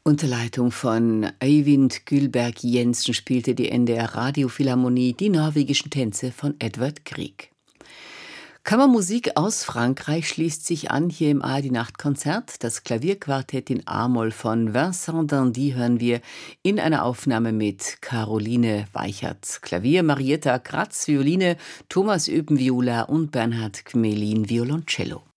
Unter Leitung von Eivind Gylberg Jensen spielte die NDR Radiophilharmonie die norwegischen Tänze von Edvard Grieg. Kammermusik aus Frankreich schließt sich an hier im ARD-Nachtkonzert. Das Klavierquartett in A-Moll von Vincent d'Indy hören wir in einer Aufnahme mit Caroline Weichert Klavier, Marietta Kratz Violine, Thomas Öpen Viola und Bernhard Gmelin Violoncello.